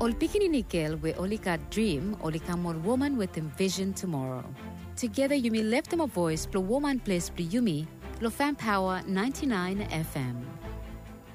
Ol Pikini Girl we only got dream, only come more woman with envision tomorrow. Together you may lift them a voice, plus woman place plus Yumi, plus Fan Power 99 FM.